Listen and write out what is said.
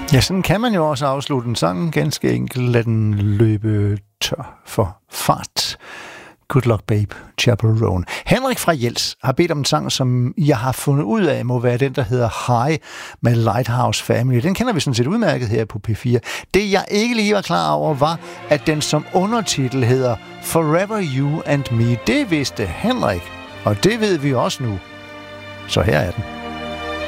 Ja, sådan kan man jo også afslutte en sang. Ganske enkelt lad den løbe tør for fart. Good Luck Babe, Chaperone. Henrik fra Jels har bedt om en sang, som jeg har fundet ud af, må være den, der hedder High med Lighthouse Family. Den kender vi sådan set udmærket her på P4. Det, jeg ikke lige var klar over, var, at den som undertitel hedder Forever You and Me. Det vidste Henrik, og det ved vi også nu. Så her er den.